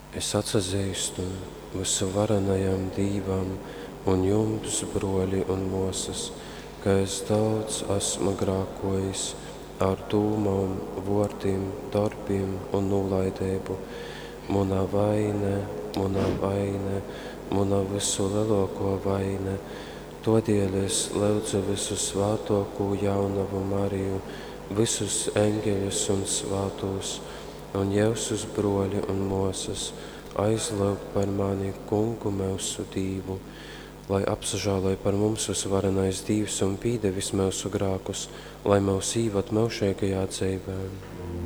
Es atsazīstu visu varenajam dīvam un jums, broļi un mosas, ka es daudz esmu grākojis ar dūmām, vortim, darbiem un nolaidību. Munā vaine, munā visu lielāko vaine. Todēļ es lūdzu visu svētāko jaunavu Mariju, visus eņģeļus un svētos, un Jēzus broļi un mosas, aizlūg par mani Kungu mūsu Dīvu, lai apsažāloj par mums visvarenais Dievs un pīdevis mūsu grākus, lai mūs īvat mūžīgajā dzīvē.